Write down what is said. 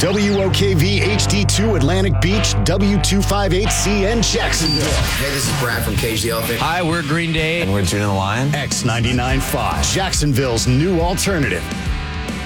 WOKV HD2 Atlantic Beach, W258CN Jacksonville. Hey, this is Brad from Cage the Elephant. Hi, we're Green Day. And we're Judah the Lion. X99.5, Jacksonville's new alternative.